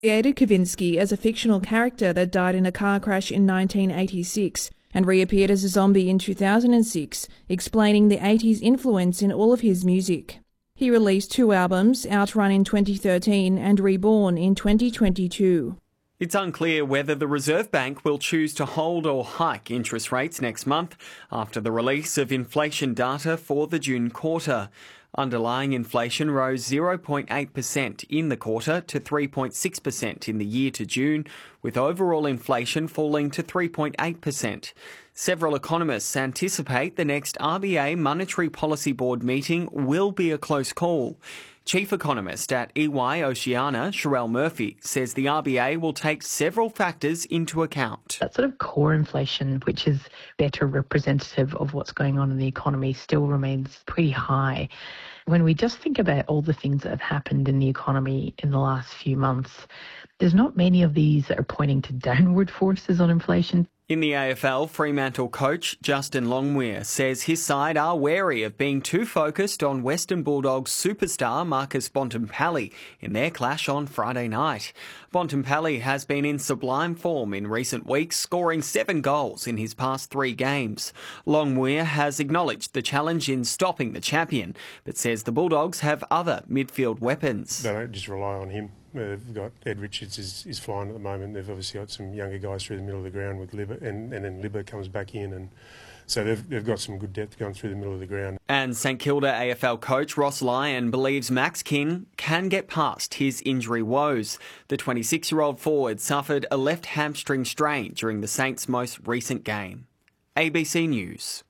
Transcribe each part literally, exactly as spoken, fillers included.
Created Kavinsky as a fictional character that died in a car crash in nineteen eighty-six and reappeared as a zombie in two thousand six, explaining the eighties influence in all of his music. He released two albums, Outrun in twenty thirteen and Reborn in twenty twenty-two. It's unclear whether the Reserve Bank will choose to hold or hike interest rates next month after the release of inflation data for the June quarter. Underlying inflation rose zero point eight percent in the quarter to three point six percent in the year to June, with overall inflation falling to three point eight percent. Several economists anticipate the next R B A Monetary Policy Board meeting will be a close call. Chief economist at E Y Oceania, Sherelle Murphy, says the R B A will take several factors into account. That sort of core inflation, which is better representative of what's going on in the economy, still remains pretty high. When we just think about all the things that have happened in the economy in the last few months, there's not many of these that are pointing to downward forces on inflation. In the A F L, Fremantle coach Justin Longmuir says his side are wary of being too focused on Western Bulldogs superstar Marcus Bontempelli in their clash on Friday night. Bontempelli has been in sublime form in recent weeks, scoring seven goals in his past three games. Longmuir has acknowledged the challenge in stopping the champion, but says the Bulldogs have other midfield weapons. They don't just rely on him. They've got Ed Richards is, is flying at the moment. They've obviously got some younger guys through the middle of the ground with Libba, and, and then Libba comes back in, and so they've they've got some good depth going through the middle of the ground. And St Kilda A F L coach Ross Lyon believes Max King can get past his injury woes. The twenty-six-year-old forward suffered a left hamstring strain during the Saints' most recent game. A B C News.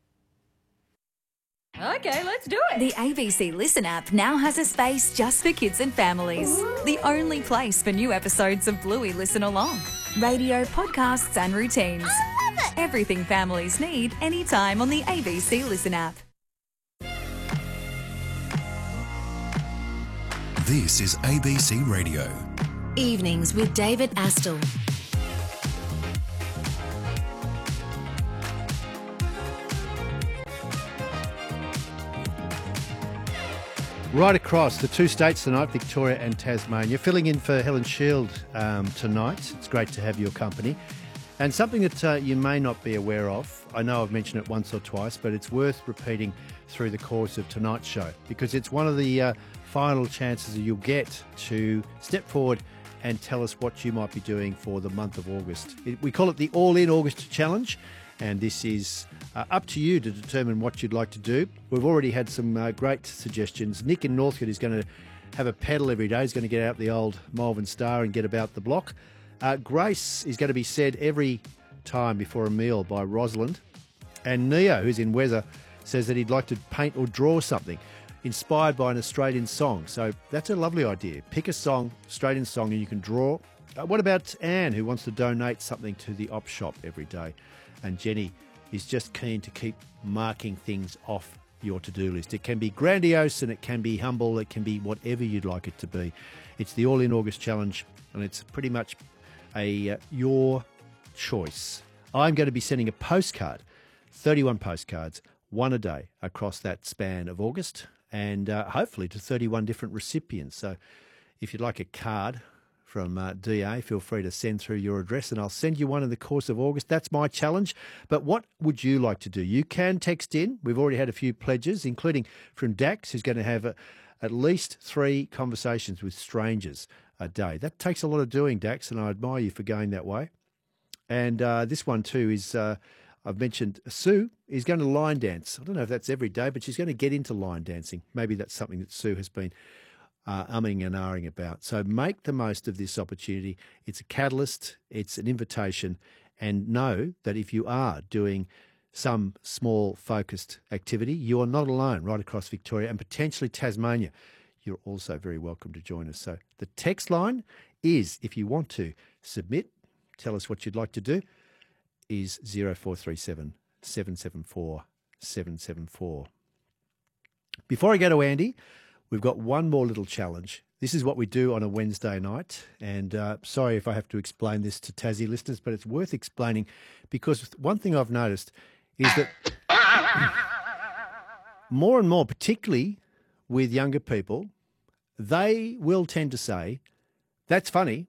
Okay, let's do it. The A B C Listen app now has a space just for kids and families. Ooh. The only place for new episodes of Bluey Listen Along. Radio, podcasts and routines. I love it. Everything families need anytime on the A B C Listen app. This is A B C Radio. Evenings with David Astle. Right across the two states tonight, Victoria and Tasmania. Filling in for Helen Shield um, tonight. It's great to have your company. And something that uh, you may not be aware of, I know I've mentioned it once or twice, but it's worth repeating through the course of tonight's show because it's one of the uh, final chances that you'll get to step forward and tell us what you might be doing for the month of August. It, we call it the All In August Challenge. And this is uh, up to you to determine what you'd like to do. We've already had some uh, great suggestions. Nick in Northcote is going to have a pedal every day. He's going to get out the old Malvern Star and get about the block. Uh, Grace is going to be said every time before a meal by Rosalind. And Neo, who's in Weather, says that he'd like to paint or draw something inspired by an Australian song. So that's a lovely idea. Pick a song, Australian song, and you can draw. Uh, what about Anne, who wants to donate something to the op shop every day? And Jenny is just keen to keep marking things off your to-do list. It can be grandiose and it can be humble. It can be whatever you'd like it to be. It's the All In August Challenge and it's pretty much a uh, your choice. I'm going to be sending a postcard, thirty-one postcards, one a day across that span of August and uh, hopefully to thirty-one different recipients. So if you'd like a card from uh, D A, feel free to send through your address and I'll send you one in the course of August. That's my challenge. But what would you like to do? You can text in. We've already had a few pledges, including from Dax, who's going to have a, at least three conversations with strangers a day. That takes a lot of doing, Dax, and I admire you for going that way. And uh, this one too is, uh, I've mentioned Sue is going to line dance. I don't know if that's every day, but she's going to get into line dancing. Maybe that's something that Sue has been Uh, umming and ahhing about. So make the most of this opportunity. It's a catalyst, it's an invitation, and know that if you are doing some small focused activity, you are not alone right across Victoria and potentially Tasmania. You're also very welcome to join us. So the text line is, if you want to submit, tell us what you'd like to do, is zero four three seven, seven seven four, seven seven four. Before I go to Andy, we've got one more little challenge. This is what we do on a Wednesday night. And uh, sorry if I have to explain this to Tassie listeners, but it's worth explaining because one thing I've noticed is that more and more, particularly with younger people, they will tend to say, that's funny,